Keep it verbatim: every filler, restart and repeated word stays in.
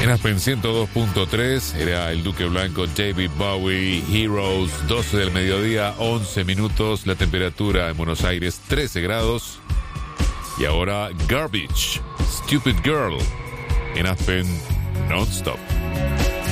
En Aspen ciento dos punto tres era el Duque Blanco, David Bowie, Heroes, doce del mediodía, once minutos, la temperatura en Buenos Aires trece grados. Y ahora Garbage, Stupid Girl, en Aspen Non-Stop.